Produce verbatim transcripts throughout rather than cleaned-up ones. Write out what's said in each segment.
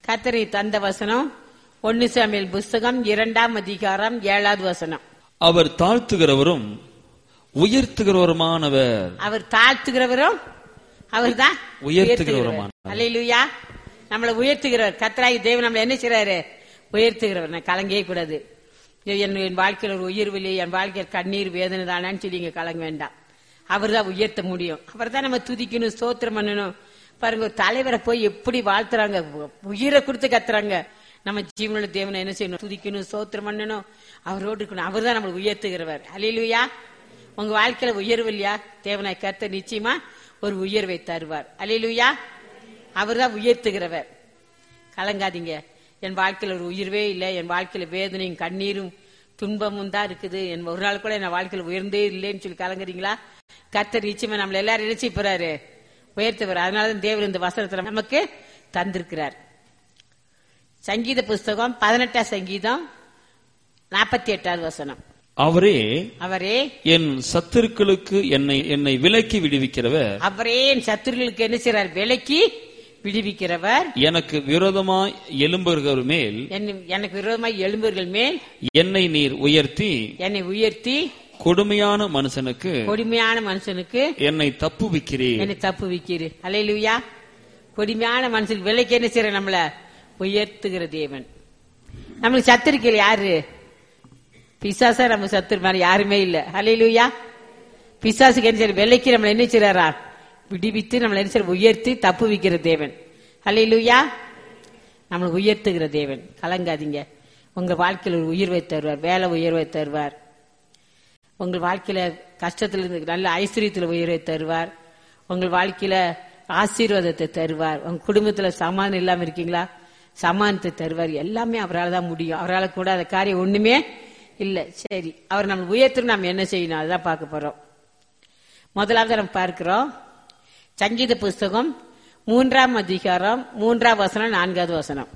கர்த்தரை தந்த வசனம் ஒன்னு சாமுவேல் புஸ்தகம் இரண்டாம் அதிகாரம் ஏழாவது வசனம். அவர் தாழ்த்துகிறவரும் உயர்த்துகிறவருமானவர். அவர் தாழ்த்துகிறவரும் அவர் தான் உயர்த்துகிறவருமானவர். அல்லேலூயா. நம்மளை உயர்த்துகிறவர் கர்த்தராகி தேவன் நம்மளை என்ன செய்றாரு? உயர்த்துகிறவர். நான் கலங்கவே கூடாது. என் வாழ்க்கையில் ஒரு உயர்வில்லை, என் வாழ்க்கையில் கண்ணீர் வேதனை தானான்னு சொல்லி இங்க கலங்க வேண்டாம். அவர் தான் உயர்த்த முடியும். அவர் தான் நம்ம துதிக்கணும், ஸ்தோத்திரம் பண்ணணும். பாருங்க, ஒரு தலைவரை போய் எப்படி வாழ்த்துறாங்க, உயிரை கொடுத்து கத்துறாங்க. நம்ம ஜீவனுள்ள தேவனை என்ன செய்யணும்? துதிக்கணும், ஸ்தோத்திரம் பண்ணணும், அவரோடு இருக்கணும். அவர் தான் நம்மளை உயர்த்துகிறவர். அல்லேலூயா. உங்க வாழ்க்கையில உயர்வு இல்லையா? தேவனாய் கர்த்தர் நிச்சயமா ஒரு உயர்வை தருவார். அல்லேலூயா. அவர் தான் உயர்த்துகிறவர். கலங்காதீங்க. என் வாழ்க்கையில ஒரு உயர்வே இல்லை, என் வாழ்க்கையில வேதனையும் கண்ணீரும் துன்பமும் தான் இருக்குது, என் ஒரு நாள் கூட என் வாழ்க்கையில உயர்ந்தே இல்லைன்னு சொல்லி கலங்குறீங்களா? கர்த்தர் நிச்சயமா நம்மள எல்லாரும் நினைச்சு போறாரு, உயர்த்துவார். அதனாலதான் தேவர் இந்த வசனத்தை நமக்கு தந்திருக்கிறார். சங்கீத புஸ்தகம் பதினெட்டாம் சங்கீதம் நாற்பத்தி எட்டாவது வசனம். அவரே அவரே என் சத்துருக்களுக்கு என்னை என்னை விலக்கி விடுவிக்கிறவர். அவரே என் சத்துருக்களுக்கு என்ன செய்றார்? விலக்கி விடுவிக்கிறவர். எனக்கு விரோதமாய் எழும்புகிறவர் மேல் எனக்கு விரோதமாய் எழும்புகள் மேல் என்னை நீர் உயர்த்தி என்னை உயர்த்தி கொடுமையான மனுஷனுக்கு கொடுமையான மனுஷனுக்கு என்னை தப்புவிக்கிறீர். என்னை தப்புவிக்கிறீர். அல்லேலூயா. கொடுமையான மனுஷனுக்கு விலைக்கு என்ன செய்யற? நம்மள உயர்த்துகிற தேவன். நம்மளுக்கு சத்துருக்கள் யாரு? பிசாசா நம்ம சத்துரு மாதிரி யாருமே இல்ல. அல்லேலூயா. பிசாசுக்கு என்ன செய்யற? விலைக்கு நம்மள என்ன செய்யறாரா? விடுவித்து நம்மள என்ன செய்ய? உயர்த்தி தப்புவிக்கிற தேவன். அல்லேலூயா. நம்மளை உயர்த்துகிற தேவன். கலங்காதீங்க. உங்க வாழ்க்கையில் ஒரு உயர்வை தருவார், வேலை உயர்வை தருவார். உங்கள் வாழ்க்கையில கஷ்டத்துல இருந்து நல்ல ஐஸ்வர்யத்துல உயர்வை தருவார். உங்கள் வாழ்க்கையில ஆசீர்வாதத்தை தருவார். உங்க குடும்பத்துல சமாதானம் இல்லாம இருக்கீங்களா? சமாதானத்தை தருவார். எல்லாமே அவரால் தான் முடியும். அவரால் கூட அந்த காரியம் ஒண்ணுமே இல்ல. சரி, அவர் நம்ம உயர்த்து நம்ம என்ன செய்யணும்? அதுதான் பார்க்க போறோம். முதலாவது நம்ம பார்க்கிறோம் சங்கீத புஸ்தகம் மூன்றாம் அதிகாரம் மூன்றாம் வசனம் நான்காவது வசனம்.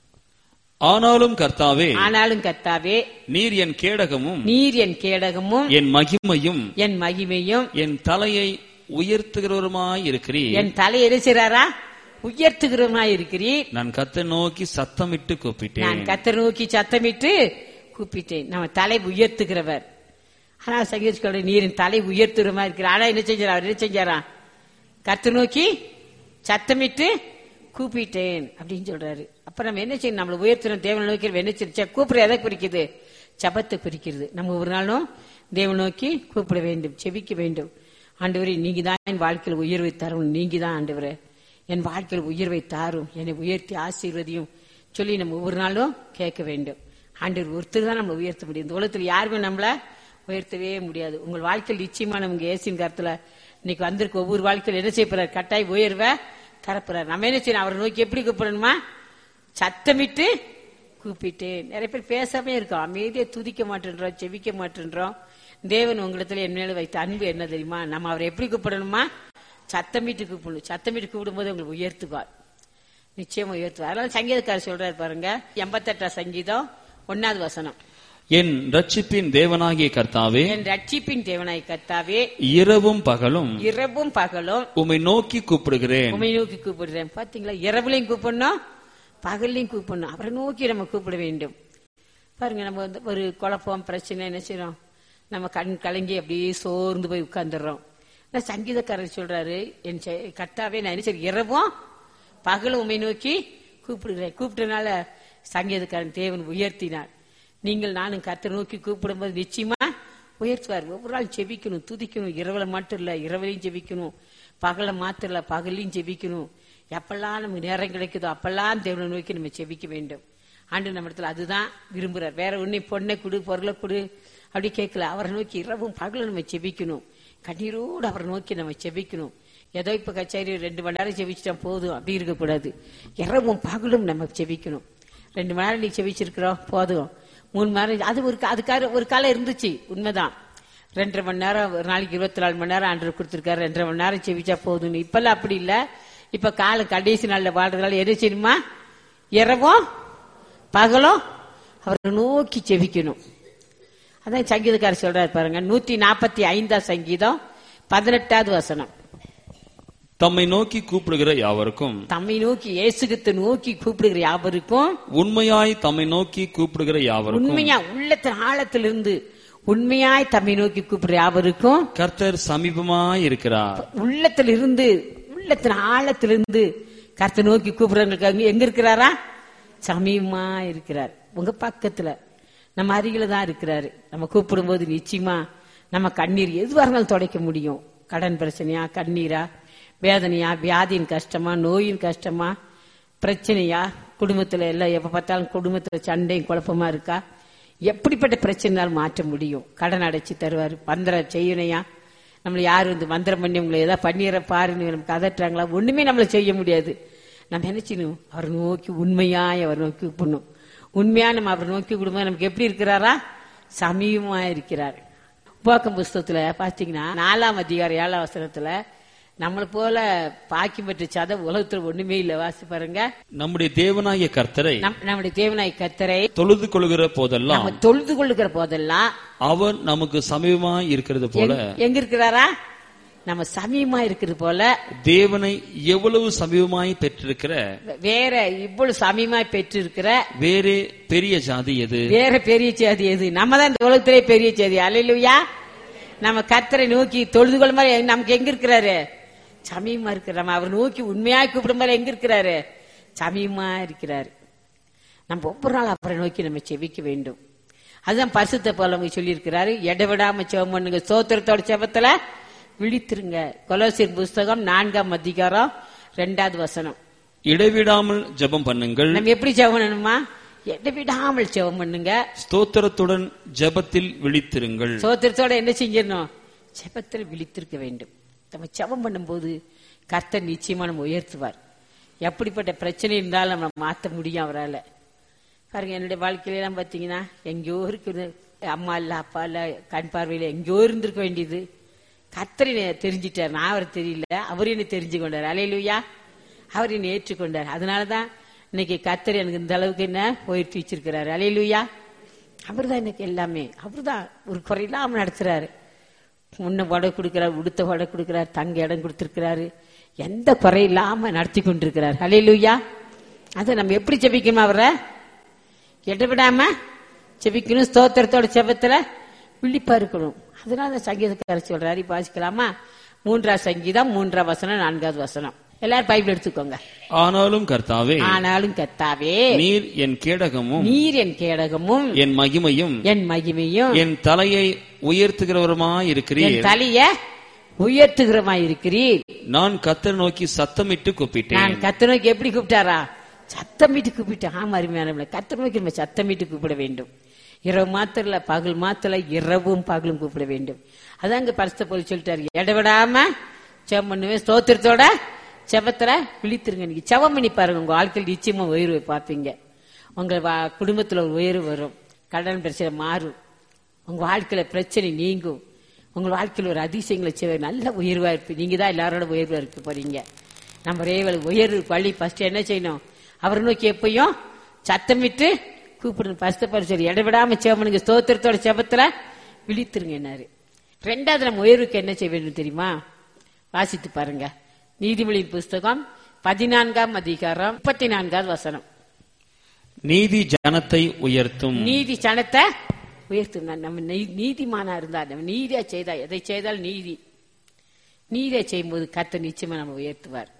ஆனாலும் கர்த்தாவே ஆனாலும் கர்த்தாவே நீர் என் கேடகமும் நீர் என் கேடகமும் என் மகிமையும் என் மகிமையும் என் தலையை உயர்த்துகிறவருமாய் இருக்கிறீர். என் தலை எரிசிறாரா? உயர்த்துகிறவருமாய் இருக்கிறீர். நான் கர்த்தரை நோக்கி சத்தமிட்டு கூப்பிட்டேன். நான் கர்த்தரை நோக்கி சத்தமிட்டு கூப்பிட்டேன். நம்ம தலை உயர்த்துகிறவர். ஆனா சங்கீதக்காரர் நீரின் தலை உயர்த்துகிறமா இருக்கிறார். ஆனா என்ன செஞ்சாரா? அவர் என்ன செஞ்சாரா? கர்த்தரை நோக்கி சத்தமிட்டு கூப்பிட்டேன் அப்படின்னு சொல்றாரு. அப்ப நம்ம என்ன செய்யணும்? நம்மளை உயர்த்தணும். தேவனை நோக்கி என்ன செய்ய? கூப்பிட எதை குறிக்குது? ஜபத்தை குறிக்கிறது. நம்ம ஒரு நாளும் தேவனை நோக்கி கூப்பிட வேண்டும், செபிக்க வேண்டும். ஆண்டவரே, நீங்க தான் என் வாழ்க்கையில் உயர்வை தரும். நீங்க தான் ஆண்டவரே என் வாழ்க்கையில் உயர்வை தாரும், என்னை உயர்த்தி ஆசீர்வதியும் சொல்லி நம்ம ஒவ்வொரு நாளும் கேட்க வேண்டும். ஆண்டவர் ஒருத்தர் தான் நம்மளை உயர்த்த முடியும். இந்த உலகத்தில் யாருமே நம்மளை உயர்த்தவே முடியாது. உங்கள் வாழ்க்கையில் நிச்சயமா நமக்கு ஏசின் கருத்துல இன்னைக்கு வந்திருக்க ஒவ்வொரு வாழ்க்கையில் என்ன செய்யப்படுறார்? கட்டாய் உயர்வை தரப்புறார். நம்ம என்ன செய்யணும்? அவரை நோக்கி எப்படி கூப்பிடணுமா? சத்தமிட்டு கூப்பிட்டேன். நிறைய பேர் பேசாமே இருக்கோம், அமைதியை துதிக்க மாட்டேன்றோம், செவிக்க மாட்டேன்றோம். தேவன் உங்களிடத்துல என் மேல வைத்த அன்பு என்ன தெரியுமா? நம்ம அவரை எப்படி கூப்பிடணுமா? சத்தமிட்டு கூப்பிடணும். சத்தமிட்டு கூப்பிடும் போது உங்களுக்கு உயர்த்துவார், நிச்சயமா உயர்த்துவார். அதனால சங்கீதக்காரர் சொல்றாரு பாருங்க, எண்பத்தி எட்டாம் சங்கீதம் ஒன்னாவது வசனம். என் ரட்சிப்பின் தேவனாகிய கர்த்தாவே, என் ரட்சிப்பின் தேவனாகிய கர்த்தாவே, இரவும் பகலும் இரவும் பகலும் உம்மை நோக்கி கூப்பிடுகிறேன். உம்மை நோக்கி கூப்பிடுறேன். பாத்தீங்களா? இரவுலையும் கூப்பிடணும், பகல்லையும் கூப்பிடணும். அவரை நோக்கி நம்ம கூப்பிட வேண்டும். பாருங்க, நம்ம வந்து ஒரு குழப்பம் பிரச்சனை என்ன செய்யறோம்? நம்ம கண் கலங்கி அப்படியே சோர்ந்து போய் உட்கார்ந்துடுறோம். சங்கீதக்காரர் சொல்றாரு, என் கர்த்தாவே நான் என்ன செய்ய? இரவும் பகலும் உம்மை நோக்கி கூப்பிடுகிறேன். கூப்பிட்டனால சங்கீதக்காரன் தேவன் உயர்த்தினார். நீங்கள் நானும் கர்த்தரை நோக்கி கூப்பிடும் போது நிச்சயமா உயர்த்துவார். ஒவ்வொரு நாள் செபிக்கணும், துதிக்கணும். இரவுல மட்டும் இல்ல, இரவுலையும் செபிக்கணும். பகல மாத்திரம் இல்ல, பகலையும் செபிக்கணும். எப்பெல்லாம் நமக்கு நேரம் கிடைக்குதோ அப்பெல்லாம் தேவனை நோக்கி நம்ம செபிக்க வேண்டும். ஆண்டு நம்ம இடத்துல அதுதான் விரும்புறார். வேற ஒன்னும் பொண்ணை கொடு, பொருளை கொடு அப்படி கேட்கல. அவரை நோக்கி இரவும் பகலும் நம்ம செபிக்கணும். கண்ணீரோடு அவரை நோக்கி நம்ம செபிக்கணும். ஏதோ இப்ப கச்சேரி ரெண்டு மணி நேரம் செபிச்சிட்டா போதும் அப்படி இருக்கக்கூடாது. இரவும் பகலும் நம்ம செபிக்கணும். ரெண்டு மணி நேரம் நீ செபிச்சிருக்கிறோம் போதும், மூணு மணி நேரம் அது ஒரு அதுக்காக ஒரு காலம் இருந்துச்சு, உண்மைதான். ரெண்டரை மணி நேரம் ஒரு நாளைக்கு இருபத்தி நாலு மணி நேரம் ஆண்டு கொடுத்திருக்காரு, ரெண்டரை மணி நேரம் செவிச்சா போதும். இப்பெல்லாம் அப்படி இல்ல. இப்ப கால கடைசி நாள்ல வாழ்றதுனால என்ன செய்யணுமா? இரவும் பகலும் அவரை நோக்கி செவிக்கணும். அதான் சங்கீதக்காரர் சொல்றாரு பாருங்க, நூத்தி நாற்பத்தி ஐந்தாம் சங்கீதம் பதினெட்டாவது வசனம். தம்மை நோக்கி கூப்பிடுகிற யாவருக்கும் தம்மை நோக்கி இயேசுகிறிஸ்து நோக்கி கூப்பிடுகிற யாவருக்கும் உண்மையாய் தம்மை நோக்கி கூப்பிடுகிற யாவருக்கும் உண்மையா உள்ளத்தின் ஆழத்திலிருந்து உண்மையாய் தம்மை நோக்கி கூப்பிடுற யாவருக்கும் கர்த்தர் சமீபமாய் இருக்கிறார். உள்ளத்திலிருந்து உள்ளத்தின் ஆழத்திலிருந்து கர்த்தர் நோக்கி கூப்பிடுறவங்களுக்கு எங்க இருக்கிறாரா? சமீபமா இருக்கிறார். உங்க பக்கத்துல நம்ம அருகில தான் இருக்கிறாரு. நம்ம கூப்பிடும் போது நிச்சயமா நம்ம கண்ணீர் எதுவாக இருந்தாலும் துடைக்க முடியும். கடன் பிரச்சனையா, கண்ணீரா, வேதனையா, வியாதியின் கஷ்டமா, நோயின் கஷ்டமா, பிரச்சனையா, குடும்பத்துல எல்லாம் எப்ப பார்த்தாலும் குடும்பத்துல சண்டையும் குழப்பமா இருக்கா, எப்படிப்பட்ட பிரச்சனைனாலும் மாற்ற முடியும். கடன் அடைச்சி தருவாரு. மந்திரம் செய்யணையா, நம்மள யாரு வந்து மந்திரம் பண்ணி உங்களை ஏதாவது பண்ணிடுற பாருன்னு நமக்கு அதட்டுறாங்களா? ஒண்ணுமே நம்மள செய்ய முடியாது. நம்ம நினைச்சிடும் அவரை நோக்கி உண்மையாய் அவர் நோக்கி கூப்பிடணும். உண்மையா நம்ம அவரை நோக்கி கூடும்போது நமக்கு எப்படி இருக்கிறாரா? சமீபமா இருக்கிறார். உபாகம் புஸ்தகத்துல பாத்தீங்கன்னா நாலாம் அதிகாரம் ஏழாம் வசனத்துல நம்மள போல பாக்கி பெற்ற சத உலகத்துல ஒண்ணுமே இல்ல. வாசி பாருங்க. நம்முடைய தேவனாகிய கர்த்தரை நம்முடைய தேவனாகிய கர்த்தரை தொழுது கொள்கிற போதெல்லாம் நம்ம தொழுது கொள்ளுகிற போதெல்லாம் அவர் நமக்கு சமீபமாய் இருக்கிறது போல எங்க இருக்கிறாரா? நம்ம சமீபமா இருக்கிறது போல தேவனை எவ்வளவு சமீபமாய் பெற்றிருக்கிற வேற இவ்வளவு சமீபமாய் பெற்றிருக்கிற வேற பெரிய ஜாதி எது? வேற பெரிய ஜாதி எது? நம்ம தான் இந்த உலகத்திலே பெரிய ஜாதி. அல்லேலூயா. நம்ம கர்த்தரை நோக்கி தொழுது கொள்ளும் மாதிரி நமக்கு எங்க இருக்கிறாரு? சமீபமா இருக்கிற. நம்ம அவர் நோக்கி உண்மையா கூப்பிடும் மாதிரி எங்க இருக்கிறாரு? சமீபமா இருக்கிறாரு. நம்ம ஒவ்வொரு நாள் அவரை நோக்கி நம்ம செபிக்க வேண்டும். அதுதான் பரிசுத்த பவுல் சொல்லி இருக்கிறாரு. எடவிடாம செபம் பண்ணுங்க, ஸ்தோத்திரத்தோட செபத்துல விழித்திருங்க. கொலோசியர் புஸ்தகம் நான்காம் அதிகாரம் இரண்டாவது வசனம். இடைவிடாமல் ஜெபம் பண்ணுங்கள். நம்ம எப்படி ஜெபம் பண்ணணுமா? இடைவிடாமல் ஜெபம் பண்ணுங்க. ஸ்தோத்திரத்துடன் ஜெபத்தில் விழித்திருங்கள். ஸ்தோத்திரத்தோட என்ன செஞ்சிடணும்? ஜெபத்தில் விழித்திருக்க வேண்டும். நம்ம ஜெபம் பண்ணும்போது கர்த்தர் நிச்சயமா நம்ம உயர்த்துவார். எப்படிப்பட்ட பிரச்சனை இருந்தாலும் நம்ம மாற்ற முடியும் அவரால். பாருங்க, என்னுடைய வாழ்க்கையில எல்லாம் பாத்தீங்கன்னா எங்கேயோ இருக்குது. அம்மா இல்ல, அப்பா இல்ல, கண் பார்வையில எங்கேயோ இருந்திருக்க வேண்டியது. கர்த்தர் தெரிஞ்சிட்டார். நான் அவர் தெரியல, அவர் என்ன தெரிஞ்சு கொண்டார். அல்லேலூயா. அவர் என்ன ஏற்றுக்கொண்டார். அதனாலதான் இன்னைக்கு கர்த்தர் எனக்கு இந்த அளவுக்கு என்ன உயர்த்தி வச்சிருக்கிறாரு. அல்லேலூயா. அவர் தான் எனக்கு எல்லாமே. அவர் தான் ஒரு குறையில்லாம நடத்துறாரு. முன்ன வடை கொடுக்கிறார், உடுத்த வடை கொடுக்கிறார், தங்க இடம் கொடுத்திருக்கிறாரு. எந்த குறையில்லாம நடத்தி கொண்டிருக்கிறார். அல்லேலூயா. அதை நம்ம எப்படி ஜெபிக்கணும்? அவரை இடவிடாம ஜெபிக்கணும். ஸ்தோத்திரத்தோட ஜெபத்துல விழிப்பா இருக்கணும். அதனால சங்கீதக்காரர் சொல்றாரு. வாசிக்கலாமா? மூன்றாவது சங்கீதம் மூன்றாம் வசனம் நான்காவது வசனம். எல்லாரும் பைபிள் எடுத்துக்கோங்க. ஆனாலும் கர்த்தாவே, ஆனாலும் கர்த்தாவே, நீர் என் கேடகமும் நீர் என் கேடகமும் என் மகிமையும் என் மகிமையும் என் தலையை உயர்த்துகிறவருமாய் இருக்கிறீர். என் தலையை உயர்த்துகிறவருமாய் இருக்கிறீர். நான் கர்த்தர் நோக்கி சத்தமிட்டு கூப்பிட்டேன். நான் கர்த்தர் நோக்கி எப்படி கூப்பிட்டாரா? சத்தமிட்டு கூப்பிட்டேன். ஆமா, அருமையான கர்த்தர் நோக்கி நம்ம சத்தமிட்டு கூப்பிட வேண்டும். இரவு மாத்திரல, பகல் மாத்திர, இரவும் பகலும் கூப்பிட வேண்டும். அதான் இங்க பரிசுத்த பவுல் சொல்லிட்டாரு. இடவிடாம ஜெபம் பண்ணுவேன், ஸ்தோத்திரத்தோட ஜெபத்துல விழித்திருங்க. நீங்க ஜெபம் பண்ணி பாருங்க, உங்க வாழ்க்கையில் நிச்சயமா உயர்வை பார்ப்பீங்க. உங்க குடும்பத்துல ஒரு உயர்வு வரும். கடன் பிரச்சனை மாறும். உங்க வாழ்க்கையில பிரச்சனை நீங்கும். உங்க வாழ்க்கையில் ஒரு அதிசயங்களை செய்வ நல்ல உயர்வா இருப்பீங்க. நீங்க தான் எல்லாரோட உயர்வா இருக்க போறீங்க. நம்ம ரேவல் உயர்வு வழி ஃபர்ஸ்ட் என்ன செய்யணும்? அவரை நோக்கி எப்பயும் சத்தமிட்டு கூப்பிடணும். பரிசுத்த பவுல் சொல்லி இடவிடாம ஜெபம் பண்ணுங்க, ஸ்தோத்திரத்தோட ஜெபத்துல விழித்திருங்க என்னாரு. ரெண்டாவது நம்ம உயர்வுக்கு என்ன செய்ய வேண்டும் தெரியுமா? வாசித்து பாருங்க. நீதிமொழியின் புஸ்தகம் பதினான்காம் அதிகாரம் முப்பத்தி நான்காவது வசனம். நீதி ஜனத்தை உயர்த்தும். நீதி ஜனத்தை உயர்த்தும். நம்ம நீதிமானா இருந்தா, நம்ம நீதியா செய்தா, எதை செய்தால் நீதி நீதியா செய்யும் போது கர்த்தர் நிச்சயமா நம்ம உயர்த்துவார்.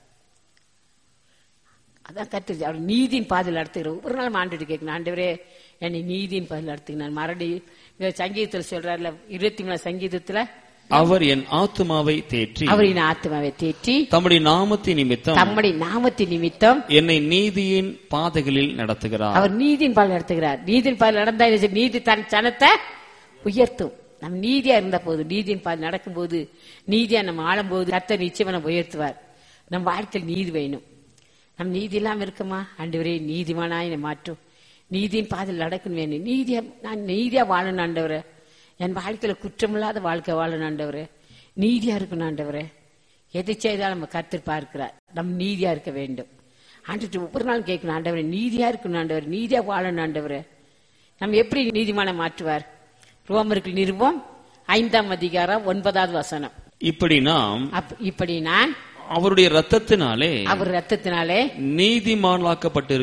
அதான் கர்த்தர் அவர் நீதியின் பாதையில் நடத்துகிற. ஒவ்வொரு நாளும் ஆண்டு கேட்கணும், ஆண்டவரே என்னை நீதியின் பாதையில் நடத்துங்க. நான் மறுபடி சங்கீதத்துல சொல்றாருல, இருபத்தி மூணாம் சங்கீதத்துல, அவர் என் ஆத்துமாவை தேற்றி அவர் என் ஆத்துமாவை தேற்றி தம்முடைய நாமத்தின் நிமித்தம் தம்முடைய நாமத்தின் நிமித்தம் என்னை நீதியின் பாதைகளில் நடத்துகிறார். அவர் நீதியின் பாதையில் நடத்துகிறார். நீதியின் பாதையில் நடந்தா நீதி தன் ஜனத்தை உயர்த்தும். நம்ம நீதியா இருந்த போது, நீதியின் பாதையில் நடக்கும் போது, நீதியா நம்ம ஆளும் போது கர்த்தர் நிச்சயமா நம்ம உயர்த்துவார். நம்ம வாழ்க்கையில் நீதி வேணும். நம்ம நீதி இல்லாம இருக்குமா? ஆண்டவரே நீதிமானாய் என்னை மாற்றும். நீதியின் பாதையில் நடக்கணும் வேணும். நீதியா நான் நீதியா வாழணும் ஆண்டவரே. என் வாழ்க்கையில குற்றமில்லாத வாழ்க்கை வாழணும் ஆண்டவரே. நீதியா இருக்கணும் ஆண்டவரே. எதை செய்தாலும் நம்ம கர்த்தர் பார்க்கிறார். நம்ம நீதியா இருக்க வேண்டும். ஆண்டு ஒவ்வொரு நாள் கேட்கணும், ஆண்டவரே நீதியா இருக்கணும் ஆண்டவர், நீதியா வாழணும் ஆண்டவரே. நம்ம எப்படி நீதிமான மாற்றுவார்? ரோமருக்கு நிருபம் ஐந்தாம் அதிகாரம் ஒன்பதாவது வசனம். இப்படி நாம் இப்படி நான் அவருடைய ரத்தத்தினாலே அவர் ரத்தத்தினாலே நீதிமான்களாக்கப்பட்டு